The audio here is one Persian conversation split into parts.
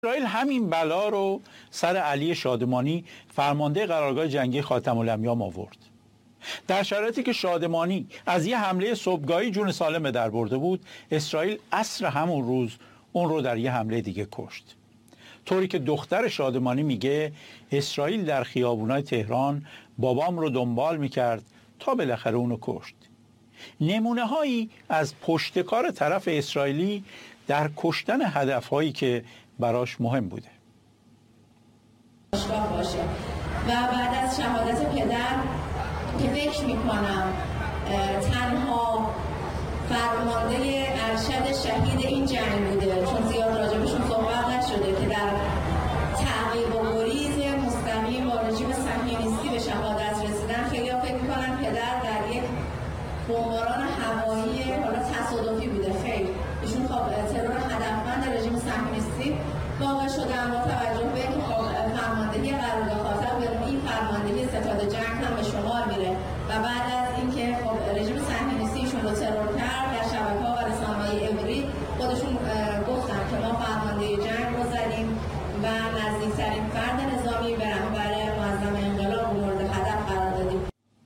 اسرائیل همین بلا رو سر علی شادمانی فرمانده قرارگاه جنگی خاتم الانبیاء آورد. در شرایطی که شادمانی از یه حمله صبحگاهی جون سالم به در برده بود، اسرائیل عصر همون روز اون رو در یه حمله دیگه کشت. طوری که دختر شادمانی میگه اسرائیل در خیابونای تهران بابام رو دنبال میکرد تا بالاخره اونو کشت. نمونه هایی از پشتکار طرف اسرائیلی در کشتن هدفهایی که براش مهم بوده. و بعد از شهادت پدر که فکر میکنم تنها فرمانده ارشد شهید این جنگ بوده، چون زیاد راجبشون صحبت نشده، که در تعقیب و گریز مستقیم با رژیم صهیونیستی به شهادت رسیدن. خیلی فکر میکنن پدر در یک بمباران هوایی حالا تصادفی بوده. خیلی ایشون خب ترور هدفمند رژیم صهیونیستی واقع شدن، با توجه به اینکه خب فرماندهی قرارگاه خاتم به این فرماندهی ستاد جنگ هم به شمار میره و بعد از اینکه خب رژیم صهیونیستی ایشون رو ترور کرد، در شبکه‌ها و رسانه‌های عبری خودشون گفتن که ما فرمانده جنگ رو زدیم و نزدیکترین فرد نظامی به رهبر معظم انقلاب مورد هدف قرار دادیم.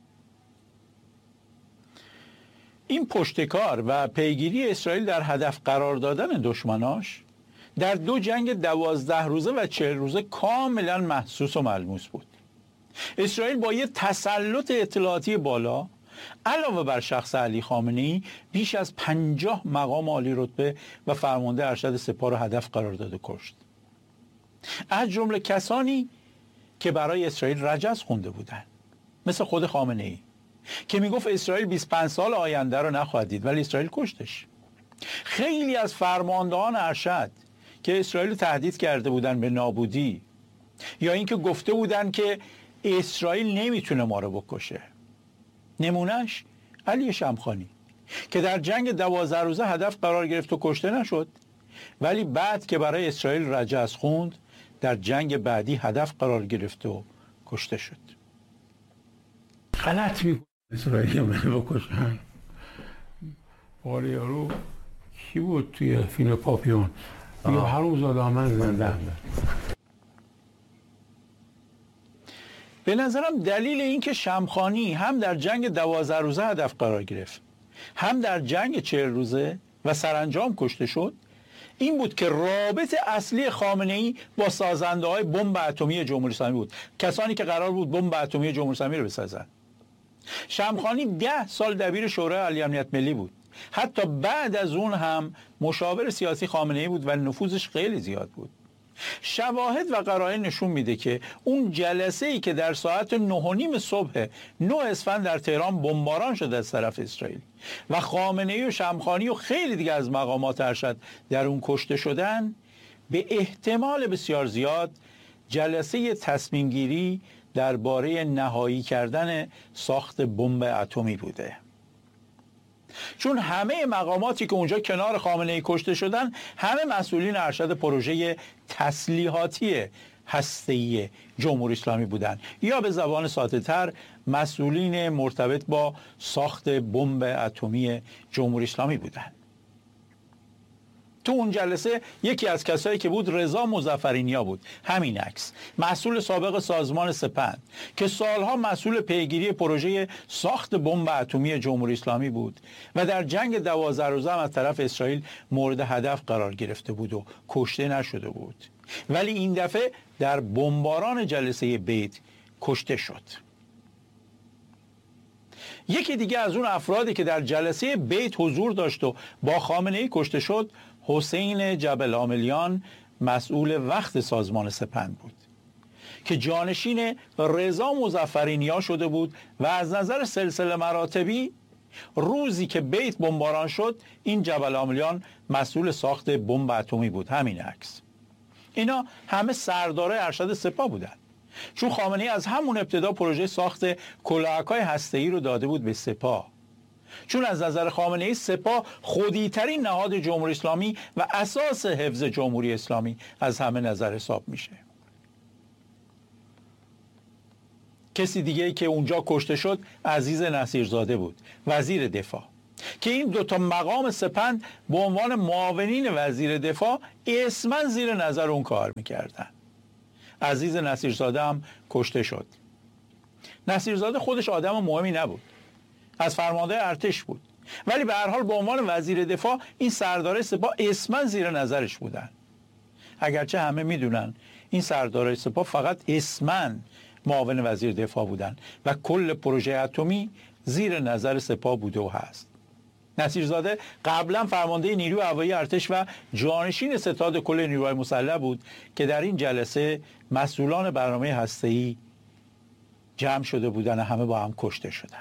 این پشتکار و پیگیری اسرائیل در هدف قرار دادن دشمناش در دو جنگ 12 روزه و 40 روزه کاملا محسوس و ملموس بود. اسرائیل با یه تسلط اطلاعاتی بالا علاوه بر شخص علی خامنه‌ای بیش از 50 مقام عالی رتبه و فرمانده ارشد سپاه رو هدف قرار داد و کشت. از جمله کسانی که برای اسرائیل رجز خونده بودند، مثل خود خامنه‌ای که میگفت اسرائیل 25 سال آینده رو نخواهد دید، ولی اسرائیل کشتش. خیلی از فرماندهان ارشد که اسرائیل تهدید کرده بودن به نابودی، یا اینکه گفته بودن که اسرائیل نمیتونه ما رو بکشه. نمونهش علی شمخانی که در جنگ 12 روزه هدف قرار گرفت و کشته نشد، ولی بعد که برای اسرائیل رجز خوند در جنگ بعدی هدف قرار گرفت و کشته شد. غلط میکنه اسرائیل منو بکشن. باره یارو کی بود توی فیلم پاپیون؟ یا حرومزاده من زنده. به نظرم دلیل این که شمخانی هم در جنگ 12 روزه هدف قرار گرفت، هم در جنگ 40 روزه و سرانجام کشته شد، این بود که رابط اصلی خامنه‌ای با سازنده های بمب اتمی جمهوری اسلامی بود، کسانی که قرار بود بمب اتمی جمهوری اسلامی رو بسازن. شمخانی 10 سال دبیر شورای عالی امنیت ملی بود. حتی بعد از اون هم مشاور سیاسی خامنه‌ای بود و نفوذش خیلی زیاد بود. شواهد و قرائن نشون میده که اون جلسه‌ای که در ساعت 9:30 صبح 9 اسفند در تهران بمباران شد از طرف اسرائیل و خامنه‌ای و شمخانی و خیلی دیگه از مقامات ارشد در اون کشته شدن، به احتمال بسیار زیاد جلسه تصمیم گیری درباره نهایی کردن ساخت بمب اتمی بوده. چون همه مقاماتی که اونجا کنار خامنه‌ای کشته شدن همه مسئولین ارشد پروژه تسلیحاتی هسته‌ای جمهوری اسلامی بودند، یا به زبان ساده‌تر مسئولین مرتبط با ساخت بمب اتمی جمهوری اسلامی بودند. تو اون جلسه یکی از کسایی که بود رضا مظفرینیا بود، همین عکس، مسئول سابق سازمان سپند که سالها مسئول پیگیری پروژه ساخت بمب اتمی جمهوری اسلامی بود و در جنگ 12 روزه هم از طرف اسرائیل مورد هدف قرار گرفته بود و کشته نشده بود، ولی این دفعه در بمباران جلسه بیت کشته شد. یکی دیگه از اون افرادی که در جلسه بیت حضور داشت و با خامنه‌ای کشته شد، حسین جبل عاملیان، مسئول وقت سازمان سپند بود که جانشین رضا مظفرینیا شده بود و از نظر سلسله مراتبی روزی که بیت بمباران شد این جبل عاملیان مسئول ساخت بمب اتمی بود. همین عکس. اینا همه سردارای ارشد سپاه بودند، چون خامنه‌ای از همون ابتدا پروژه ساخت کلاهک‌های هسته‌ای رو داده بود به سپاه، چون از نظر خامنه‌ای سپاه خودی‌ترین نهاد جمهوری اسلامی و اساس حفظ جمهوری اسلامی از همه نظر حساب میشه. کسی دیگه‌ای که اونجا کشته شد عزیز نصیرزاده بود، وزیر دفاع. که این دوتا مقام سپند به عنوان معاونین وزیر دفاع اسماً زیر نظر اون کار میکردن. عزیز نصیرزاده هم کشته شد. نصیرزاده خودش آدم مهمی نبود، از فرمانده ارتش بود، ولی به هر حال به عنوان وزیر دفاع این سردار سپاه اسماً زیر نظرش بودن. اگرچه همه میدونن این سردار سپاه فقط اسماً معاون وزیر دفاع بودن و کل پروژه اتمی زیر نظر سپاه بوده و هست. نصیرزاده قبلا فرمانده نیروی هوایی ارتش و جانشین ستاد کل نیروهای مسلح بود که در این جلسه مسئولان برنامه هسته‌ای جمع شده بودن و همه با هم کشته شدن.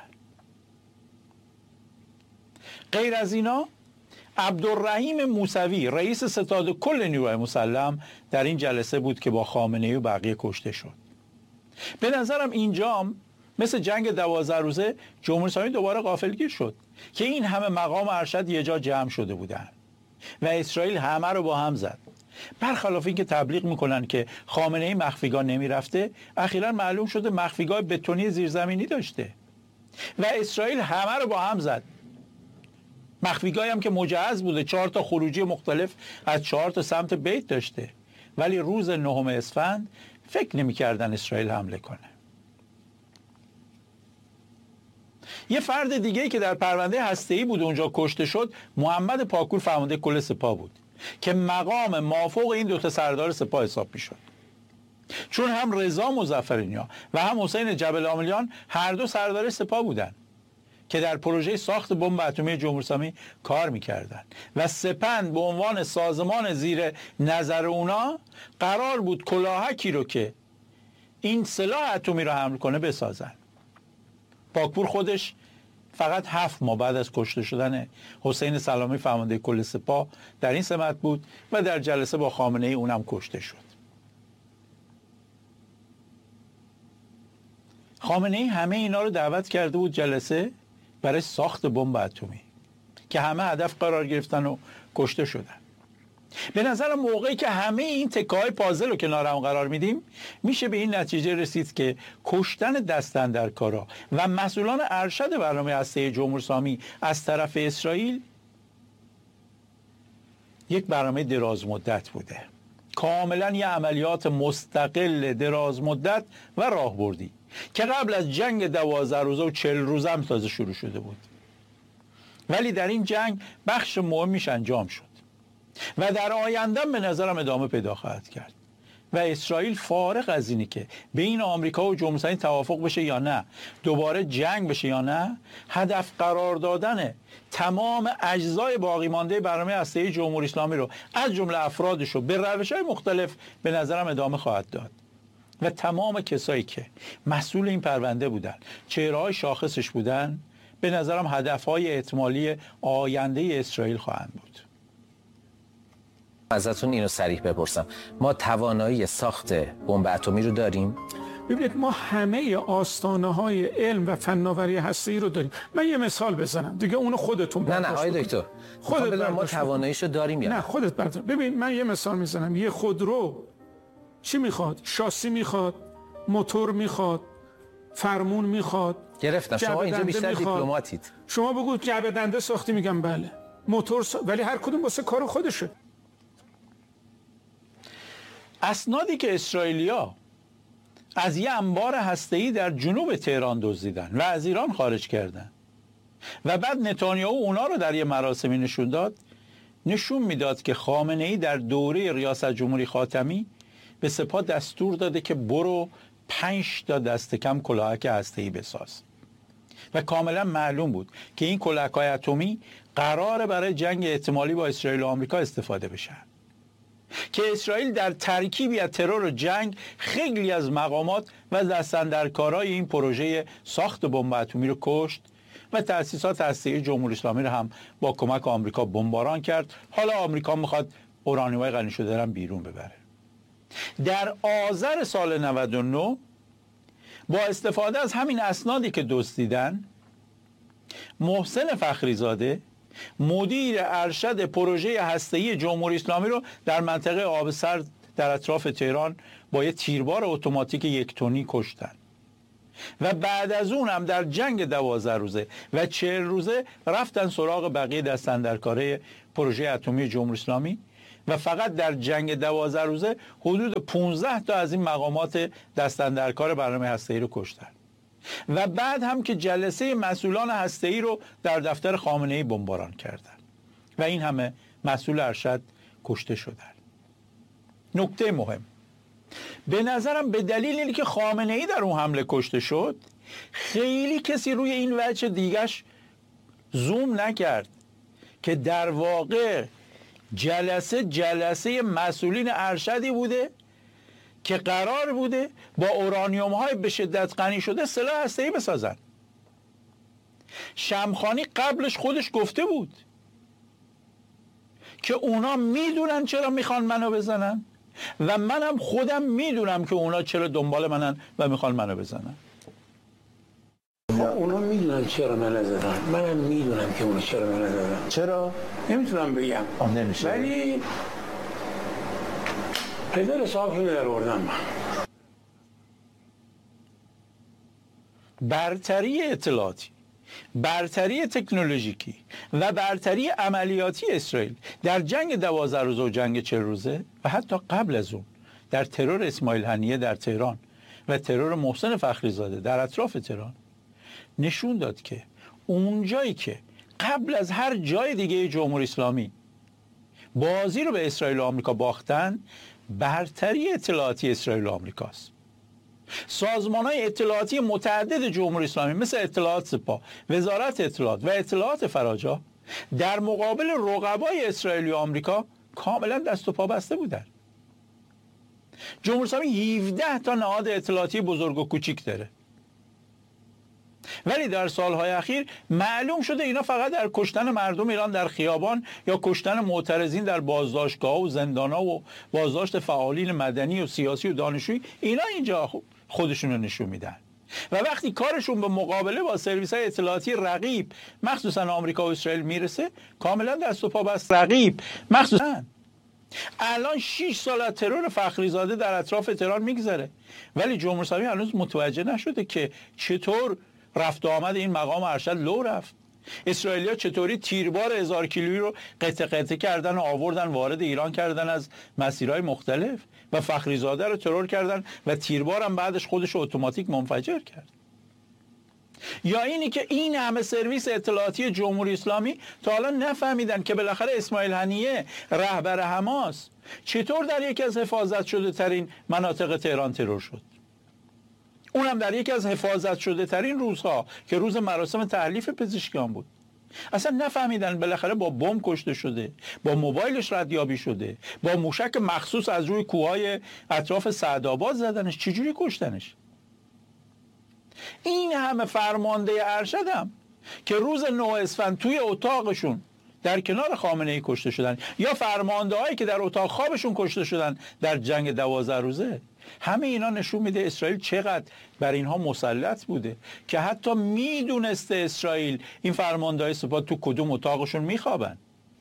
غیر از اینا عبدالرحیم موسوی رئیس ستاد کل نیروهای مسلح در این جلسه بود که با خامنه‌ای و بقیه کشته شد. به نظرم اینجام مثل جنگ 12 روزه جمهوری اسلامی دوباره غافلگیر شد که این همه مقام ارشد یه جا جمع شده بودن و اسرائیل همه رو با هم زد. برخلاف این که تبلیغ میکنن که خامنه‌ای مخفیگاه نمیرفته، اخیراً معلوم شده مخفیگاه بتونی زیرزمینی داشته و اسرائیل همه رو با هم زد. مخفیگاهی هم که مجهز بوده، 4 تا خروجی مختلف از 4 تا سمت بیت داشته، ولی روز 9 اسفند فکر نمی‌کردن اسرائیل حمله کنه. یه فرد دیگه‌ای که در پرونده هسته‌ای بود اونجا کشته شد، محمد پاکور فرمانده کل سپاه بود که مقام مافوق این دو تا سردار سپاه حساب می‌شد. چون هم رضا مظفرنیا و هم حسین جبل عاملیان هر دو سردار سپاه بودند که در پروژه ساخت بمب اتمی جمهوری اسلامی کار می‌کردند و سپند به عنوان سازمان زیر نظر اونا قرار بود کلاهکی رو که این سلاح اتمی رو حمل کنه بسازن. پاکپور خودش فقط 7 ماه بعد از کشته شدن حسین سلامی فرمانده کل سپاه در این سمت بود و در جلسه با خامنه‌ای اونم کشته شد. خامنه‌ای همه اینا رو دعوت کرده بود جلسه برای ساخت بمب اتمی که همه هدف قرار گرفتن و کشته شدن. به نظر موقعی که همه این تکه‌های پازل رو کنار هم قرار میدیم میشه به این نتیجه رسید که کشتن دست‌اندرکارا و مسئولان ارشد برنامه هسته‌ای جمهوری اسلامی از طرف اسرائیل یک برنامه دراز مدت بوده، کاملا یه عملیات مستقل دراز مدت و راهبردی که قبل از جنگ 12 روزه و 40 روزه هم تازه شروع شده بود، ولی در این جنگ بخش مهمیش انجام شد و در آینده به نظرم ادامه پیدا خواهد کرد و اسرائیل فارغ از اینی که بین آمریکا و جمهوری اسلامی توافق بشه یا نه، دوباره جنگ بشه یا نه، هدف قرار دادن تمام اجزای باقی مانده برنامه هسته‌ای جمهوری اسلامی رو از جمله افرادش رو به روش‌های مختلف به نظرم ادامه خواهد داد و تمام کسایی که مسئول این پرونده بودن، چهره‌های شاخصش بودن، به نظرم هدف‌های احتمالی آینده اسرائیل خواهند بود. ازتون اینو صریح بپرسم، ما توانایی ساخت بمب اتمی رو داریم؟ ببینید ما همه آستانه‌های علم و فناوری هسته‌ای رو داریم. من یه مثال بزنم دیگه، اونو خودتون نه آقای دکتر خودت ما تواناییشو داریم یا نه؟ خودت بردار. ببین من یه مثال میزنم. یه خودرو چی میخواد؟ شاسی میخواد، موتور میخواد، فرمون میخواد. گرفتم. شما اینجا بیشتر دیپلماتید. شما بگو جعبه دنده ساختی، میگم بله. موتور ولی هر کدوم واسه کار خودشه. اسنادی که اسرائیلیا از یه انبار هسته‌ای در جنوب تهران دزدیدن و از ایران خارج کردن و بعد نتانیاهو اونا رو در یه مراسمی نشون داد، نشون میداد که خامنه‌ای در دوره ریاست جمهوری خاتمی به سپاه دستور داده که برو 5 تا دست کم کلاهک هسته‌ای بساز و کاملا معلوم بود که این کلاهک‌های اتمی قراره برای جنگ احتمالی با اسرائیل و آمریکا استفاده بشن، که اسرائیل در ترکیبی از ترور و جنگ خیلی از مقامات و دست‌اندرکارای این پروژه ساخت بمب اتمی رو کشت و تأسیسات هسته‌ای جمهوری اسلامی رو هم با کمک آمریکا بمباران کرد. حالا آمریکا میخواد اورانیوم غنی شده رو بیرون ببره. در آذر سال 99 با استفاده از همین اسنادی که دزدیدن، محسن فخریزاده مدیر ارشد پروژه هسته‌ای جمهوری اسلامی رو در منطقه آب سرد در اطراف تهران با یه تیربار اتوماتیک 1 تنی کشتن و بعد از اون هم در جنگ 12 روزه و 40 روزه رفتن سراغ بقیه دست‌اندرکارای پروژه اتمی جمهوری اسلامی و فقط در جنگ 12 روزه حدود 15 تا از این مقامات دست‌اندرکار برنامه هسته‌ای رو کشتن و بعد هم که جلسه مسئولان هسته‌ای رو در دفتر خامنه‌ای بمباران کردن و این همه مسئول ارشد کشته شدن. نکته مهم، به نظرم به دلیل اینکه که خامنه‌ای در اون حمله کشته شد خیلی کسی روی این وجه دیگش زوم نکرد که در واقع جلسه مسئولین ارشدی بوده که قرار بوده با اورانیوم های به شدت غنی شده سلاح هسته‌ای بسازن. شمخانی قبلش خودش گفته بود که اونا میدونن چرا میخوان منو بزنن و منم خودم میدونم که اونا چرا دنبال منن و میخوان منو بزنن. اونا میدونن چرا من زدن، منم میدونم که اونا چرا من زدن. چرا؟ نمیتونم بگم. نمیشه. ولی پدر حسابشون در آوردم من. برتری اطلاعاتی، برتری تکنولوژیکی و برتری عملیاتی اسرائیل در جنگ 12 روزه و جنگ 40 روزه و حتی قبل از اون در ترور اسماعیل هنیه در تهران و ترور محسن فخریزاده در اطراف تهران نشون داد که اونجایی که قبل از هر جای دیگه جمهوری اسلامی بازی رو به اسرائیل و آمریکا باختن، برتری اطلاعاتی اسرائیل و آمریکاست. سازمان‌های اطلاعاتی متعدد جمهوری اسلامی مثل اطلاعات سپاه، وزارت اطلاعات و اطلاعات فراجا در مقابل رقبای اسرائیل و آمریکا کاملا دست و پا بسته بودند. جمهوری اسلامی 17 تا نهاد اطلاعاتی بزرگ و کوچیک داره، ولی در سالهای اخیر معلوم شده اینا فقط در کشتن مردم ایران در خیابان یا کشتن معترضین در بازداشتگاه و زندان‌ها و بازداشت فعالین مدنی و سیاسی و دانشجویی اینا اینجا خودشون رو نشون میدن و وقتی کارشون به مقابله با سرویس‌های اطلاعاتی رقیب مخصوصا آمریکا و اسرائیل میرسه کاملا دست و پا بسته. رقیب مخصوصا الان 6 سال از ترور فخریزاده در اطراف تهران میگذره ولی جمهوری اسلامی هنوز متوجه نشده که چطور رفت و آمد این مقام ارشد لو رفت. اسرائیلیا چطوری تیربار 1000 کیلویی رو قطع قطع کردن و آوردن وارد ایران کردن از مسیرهای مختلف و فخریزاده رو ترور کردن و تیربار هم بعدش خودش اتوماتیک منفجر کرد. یا اینی که این همه سرویس اطلاعاتی جمهوری اسلامی تا حالا نفهمیدن که بالاخره اسماعیل هنیه رهبر حماس چطور در یکی از حفاظت شده ترین مناطق تهران ترور شد، اونم در یکی از حفاظت شده ترین روزها که روز مراسم تحلیف پزشکیان بود. اصلا نفهمیدن بالاخره با بمب کشته شده، با موبایلش ردیابی شده، با موشک مخصوص از روی کوههای اطراف سعدآباد زدنش، چجوری کشتنش. این همه فرمانده ارشد هم که روز 9 اسفند توی اتاقشون در کنار خامنه‌ای کشته شدن یا فرمانده هایی که در اتاق خوابشون کشته شدن در جنگ 12 روزه، همه اینا نشون میده اسرائیل چقدر بر اینها مسلط بوده که حتی میدونسته اسرائیل این فرماندهای سپاه تو کدوم اتاقشون میخوابن.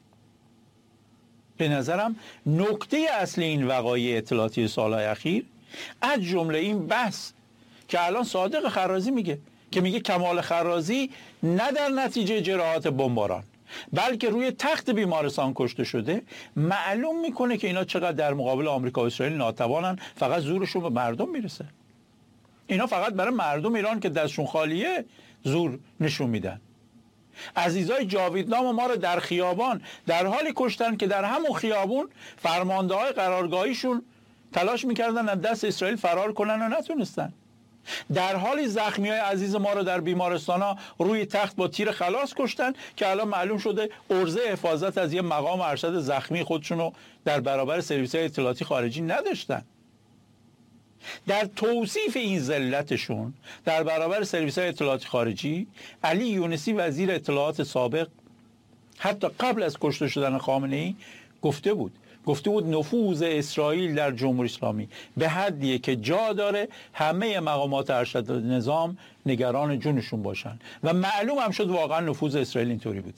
به نظرم نکته اصلی این وقایع اطلاعاتی سالهای اخیر از جمله این بحث که الان صادق خرازی میگه کمال خرازی نه در نتیجه جراحات بمباران بلکه روی تخت بیمارستان کشته شده، معلوم میکنه که اینا چقدر در مقابل آمریکا و اسرائیل ناتوانن، فقط زورشون به مردم میرسه. اینا فقط برای مردم ایران که دستشون خالیه زور نشون میدن. عزیزای جاویدنام ما رو در خیابان در حالی کشتن که در همون خیابون فرمانده های قرارگاهیشون تلاش میکردن از دست اسرائیل فرار کنن و نتونستن. در حالی زخمیای عزیز ما رو در بیمارستانا روی تخت با تیر خلاص کشتن که الان معلوم شده عرضه حفاظت از یه مقام ارشد زخمی خودشونو در برابر سرویس‌های اطلاعاتی خارجی نداشتن. در توصیف این ذلتشون در برابر سرویس‌های اطلاعاتی خارجی، علی یونسی وزیر اطلاعات سابق حتی قبل از کشته شدن خامنه‌ای گفته بود نفوذ اسرائیل در جمهوری اسلامی به حدیه که جا داره همه مقامات ارشد نظام نگران جونشون باشن و معلوم هم شد واقعا نفوذ اسرائیل اینطوری بود.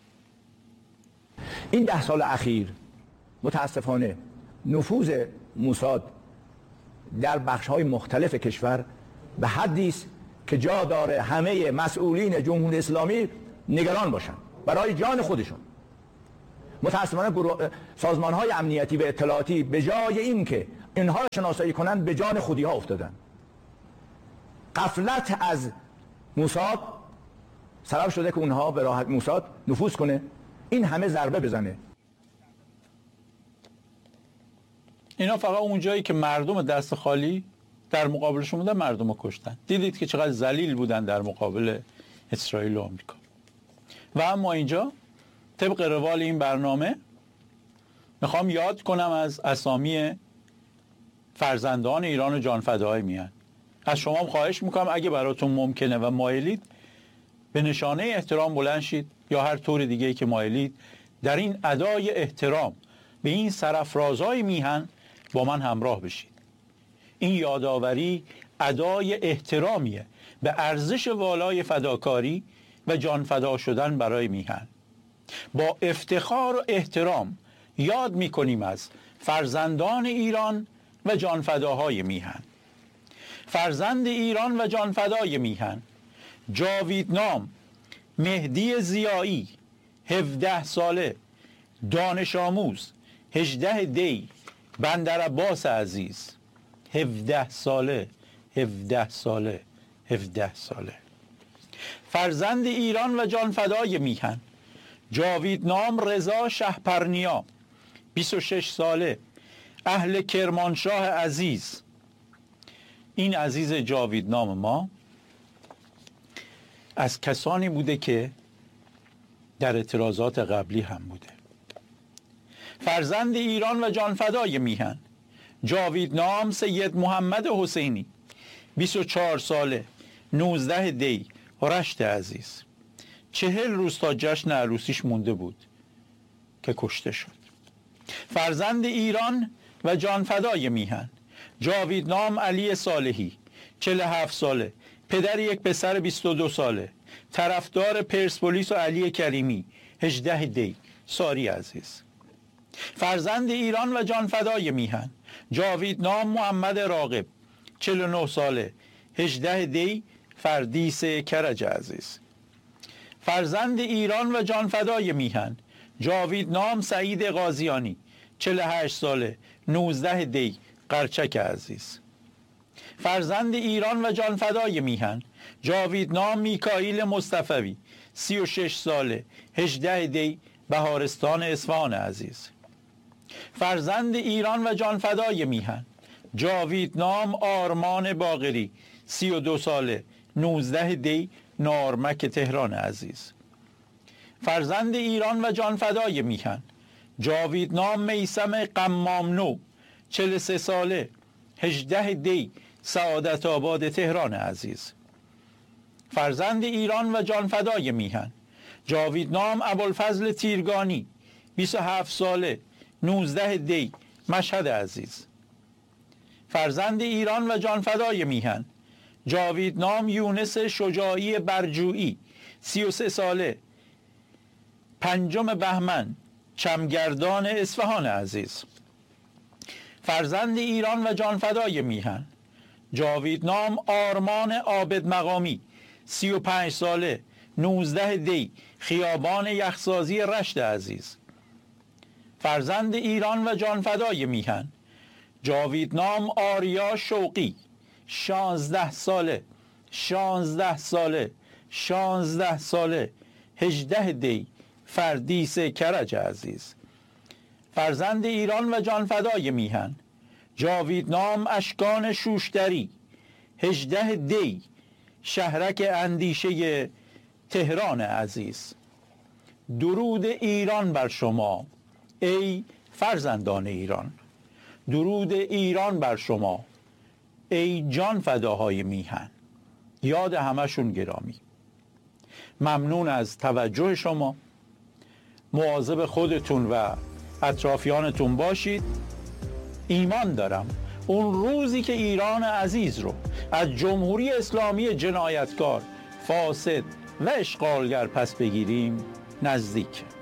این 10 سال اخیر متاسفانه نفوذ موساد در بخش‌های مختلف کشور به حدی است که جا داره همه مسئولین جمهوری اسلامی نگران باشن برای جان خودشون. متاسفانه سازمان‌های امنیتی و اطلاعاتی به جای این که اینها را شناسایی کنند به جان خودی‌ها افتادن. غفلت از موساد سبب شده که اونها به راحت موساد نفوذ کنه، این همه ضربه بزنه. اینا فقط اون جایی که مردم دست خالی در مقابلشون بودن مردم رو کشتن. دیدید که چقدر ذلیل بودن در مقابل اسرائیل و آمریکا. و اما اینجا طبق روال این برنامه میخوام یاد کنم از اسامی فرزندان ایران و جانفداهای میهن. از شما خواهش میکنم اگه براتون ممکنه و مایلید به نشانه احترام بلند شید یا هر طور دیگه ای که مایلید در این ادای احترام به این سرافرازهای میهن با من همراه بشید. این یادآوری ادای احترامیه به ارزش والای فداکاری و جانفدا شدن برای میهن. با افتخار و احترام یاد میکنیم از فرزندان ایران و جانفداهای میهن. فرزند ایران و جانفدای میهن: جاویدنام مهدی ضیایی 17 ساله، دانش آموز، 18 دی، بندرعباس عزیز. 17 ساله 17 ساله 17 ساله. فرزند ایران و جانفدای میهن: جاویدنام رضا شهپرنیا 26 ساله، اهل کرمانشاه عزیز. این عزیز جاویدنام ما از کسانی بوده که در اعتراضات قبلی هم بوده. فرزند ایران و جانفدای میهن: جاویدنام سید محمد حسینی 24 ساله، 19 دی، رشت عزیز. 40 روز تا جشن عروسیش مونده بود که کشته شد. فرزند ایران و جانفدای میهن: جاویدنام علی صالحی 47 ساله، پدر یک پسر 22 ساله، طرفدار پرسپولیس و علی کریمی 18 دی، ساری عزیز. فرزند ایران و جانفدای میهن: جاویدنام محمد راغب 49 ساله، 18 دی، فردیس کرج عزیز. فرزند ایران و جانفدای میهن: جاویدنام سعید قاضیانی 48 ساله، 19 دی، قرچک عزیز. فرزند ایران و جانفدای میهن: جاویدنام میکائیل مصطفوی 36 ساله، 18 دی، بهارستان اصفهان عزیز. فرزند ایران و جانفدای میهن: جاویدنام آرمان باقری 32 ساله، 19 دی، نارمک تهران عزیز. فرزند ایران و جانفدای میهن: جاویدنام میثم قمامنو 43 ساله، 18 دی، سعادت آباد تهران عزیز. فرزند ایران و جانفدای میهن: جاویدنام ابوالفضل تیرگانی 27 ساله، 19 دی، مشهد عزیز. فرزند ایران و جانفدای میهن: جاویدنام یونس شجاعی برجویی 33 ساله، 5 بهمن، چمگردان اصفهان عزیز. فرزند ایران و جانفدای میهن: جاویدنام آرمان عابد مقامی 35 ساله، 19 دی، خیابان یخسازی رشت عزیز. فرزند ایران و جانفدای میهن: جاویدنام آریا شوقی 16 ساله، 16 ساله، 16 ساله، 18 دی، فردیس کرج عزیز. فرزند ایران و جانفدای میهن: جاویدنام اشکان شوشتری 18 دی، شهرک اندیشه تهران عزیز. درود ایران بر شما ای فرزندان ایران، درود ایران بر شما ای جان فداهای میهن. یاد همشون گرامی. ممنون از توجه شما. مواظب خودتون و اطرافیانتون باشید. ایمان دارم اون روزی که ایران عزیز رو از جمهوری اسلامی جنایتکار، فاسد و اشغالگر پس بگیریم نزدیک.